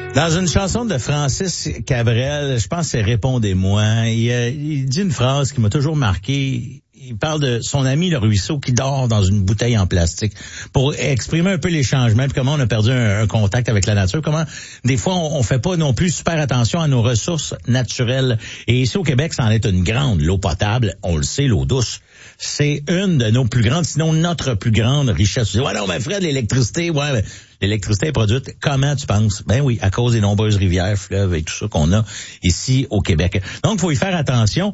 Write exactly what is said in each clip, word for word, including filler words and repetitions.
Dans une chanson de Francis Cabrel, je pense que c'est Répondez-moi, il, il dit une phrase qui m'a toujours marqué. Il parle de son ami le ruisseau qui dort dans une bouteille en plastique pour exprimer un peu les changements puis comment on a perdu un, un contact avec la nature, comment des fois on, on fait pas non plus super attention à nos ressources naturelles. Et ici au Québec, ça en est une grande. L'eau potable, on le sait, l'eau douce, c'est une de nos plus grandes, sinon notre plus grande richesse. Ouais non, mais Fred, l'électricité, ouais, mais l'électricité est produite comment tu penses? Ben oui, à cause des nombreuses rivières, fleuves et tout ça qu'on a ici au Québec. Donc, il faut y faire attention.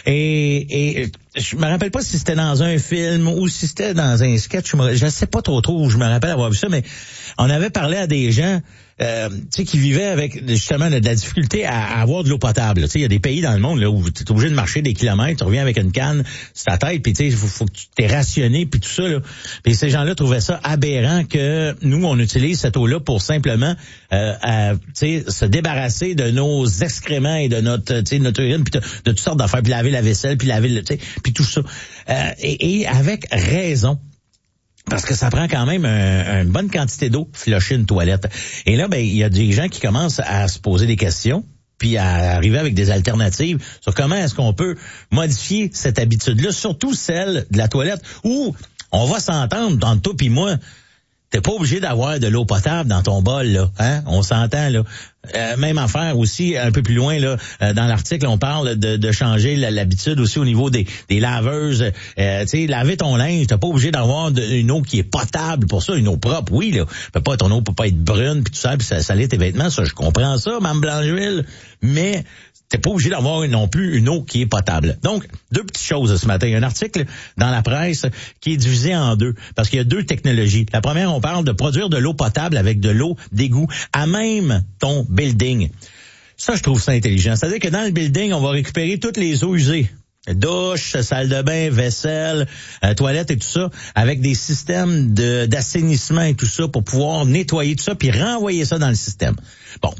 Et, et je me rappelle pas si c'était dans un film ou si c'était dans un sketch. Je ne sais pas trop trop où je me rappelle avoir vu ça, mais on avait parlé à des gens euh, tu sais, qui vivaient avec justement de la difficulté à, à avoir de l'eau potable. Tu sais, il y a des pays dans le monde là où tu es obligé de marcher des kilomètres, tu reviens avec une canne sur ta tête, puis tu sais, il faut, faut que tu t'es rationné, puis tout ça. Là. Puis ces gens-là trouvaient ça aberrant que nous, on utilise cette eau-là pour simplement euh, à, tu sais, se débarrasser de nos excréments et de notre, tu sais, notre urine, puis de, de toutes sortes d'affaires, puis laver la vaisselle, puis laver le, tu sais, puis tout ça. Euh, et, et avec raison. Parce que ça prend quand même un, une bonne quantité d'eau, flusher une toilette. Et là, ben, il y a des gens qui commencent à se poser des questions, puis à arriver avec des alternatives sur comment est-ce qu'on peut modifier cette habitude-là, surtout celle de la toilette, où on va s'entendre entre toi et moi. T'es pas obligé d'avoir de l'eau potable dans ton bol, là, hein? On s'entend, là. Euh, même affaire aussi, un peu plus loin, là, euh, dans l'article, on parle de, de changer l'habitude aussi au niveau des, des laveuses. Euh, tu sais, laver ton linge, t'es pas obligé d'avoir de, une eau qui est potable pour ça, une eau propre, oui, là. Peut pas, ton eau peut pas être brune, puis tout ça, puis ça salir tes vêtements, ça, je comprends ça, Mme Blancheville, mais t'es pas obligé d'avoir non plus une eau qui est potable. Donc, deux petites choses ce matin. Un article dans la presse qui est divisé en deux, parce qu'il y a deux technologies. La première, on parle de produire de l'eau potable avec de l'eau d'égout à même ton building. Ça, je trouve ça intelligent. C'est-à-dire que dans le building, on va récupérer toutes les eaux usées. Douche, salle de bain, vaisselle, euh, toilette et tout ça, avec des systèmes de d'assainissement et tout ça pour pouvoir nettoyer tout ça puis renvoyer ça dans le système. Bon.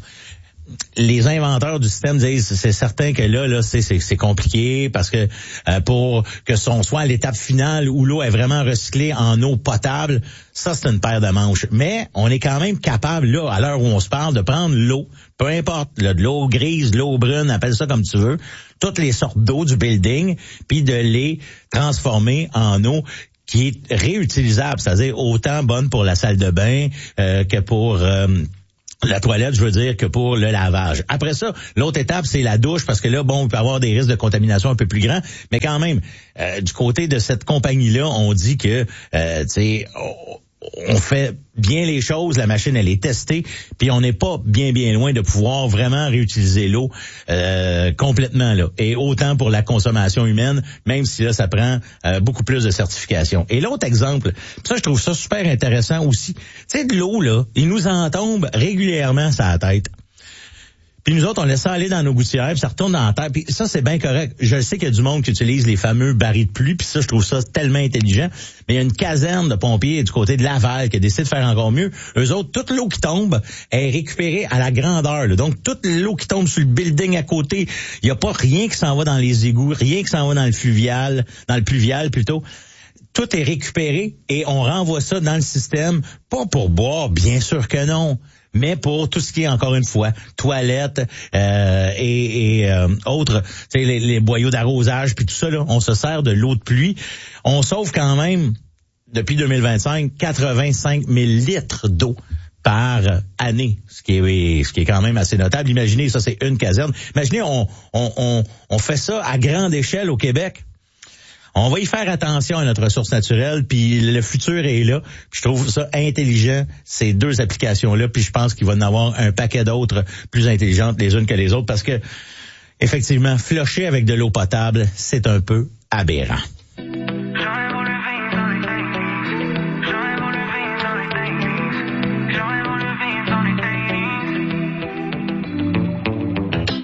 Les inventeurs du système disent c'est certain que là là c'est c'est, c'est compliqué parce que euh, pour que son soit à l'étape finale où l'eau est vraiment recyclée en eau potable, ça c'est une paire de manches. Mais on est quand même capable là à l'heure où on se parle de prendre l'eau, peu importe, là, de l'eau grise, de l'eau brune, appelle ça comme tu veux, toutes les sortes d'eau du building, puis de les transformer en eau qui est réutilisable, c'est-à-dire autant bonne pour la salle de bain euh, que pour euh, la toilette, je veux dire, que pour le lavage. Après ça, l'autre étape, c'est la douche, parce que là, bon, il peut y avoir des risques de contamination un peu plus grands, mais quand même, euh, du côté de cette compagnie-là, on dit que, euh, tu sais, on fait bien les choses, la machine, elle est testée, puis on n'est pas bien, bien loin de pouvoir vraiment réutiliser l'eau euh, complètement, là. Et autant pour la consommation humaine, même si là, ça prend euh, beaucoup plus de certification. Et l'autre exemple, ça, je trouve ça super intéressant aussi. Tu sais, de l'eau, là, il nous en tombe régulièrement sur la tête. Puis nous autres, on laisse ça aller dans nos gouttières, puis ça retourne dans la terre. Puis ça, c'est bien correct. Je sais qu'il y a du monde qui utilise les fameux barils de pluie, puis ça, je trouve ça tellement intelligent. Mais il y a une caserne de pompiers du côté de Laval qui a décidé de faire encore mieux. Eux autres, toute l'eau qui tombe est récupérée à la grandeur, là. Donc, toute l'eau qui tombe sur le building à côté, il n'y a pas rien qui s'en va dans les égouts, rien qui s'en va dans le fluvial, dans le pluvial plutôt. Tout est récupéré et on renvoie ça dans le système, pas pour boire, bien sûr que non, mais pour tout ce qui est, encore une fois, toilettes euh, et, et euh, autres, tu sais, les, les boyaux d'arrosage, puis tout ça, là, on se sert de l'eau de pluie. On sauve quand même, depuis deux mille vingt-cinq, quatre-vingt-cinq mille litres d'eau par année, ce qui est ce qui est quand même assez notable. Imaginez, ça, c'est une caserne. Imaginez, on, on, on, on fait ça à grande échelle au Québec. On va y faire attention à notre ressource naturelle, puis le futur est là. Je trouve ça intelligent, ces deux applications-là, puis je pense qu'il va y en avoir un paquet d'autres plus intelligentes les unes que les autres, parce que, effectivement, flusher avec de l'eau potable, c'est un peu aberrant.